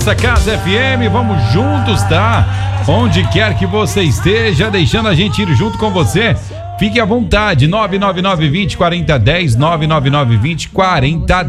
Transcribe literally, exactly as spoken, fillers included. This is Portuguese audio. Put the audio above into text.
Essa Casa F M, vamos juntos, tá? Onde quer que você esteja, deixando a gente ir junto com você. Fique à vontade, nove nove nove, vinte, quarenta, dez, nove nove nove, vinte, quarenta,